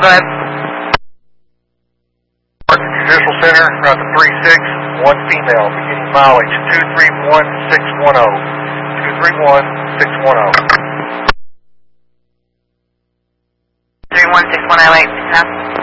go ahead. Judicial Center, route to 36, one female, beginning mileage 231610. 231610. 31610, 8,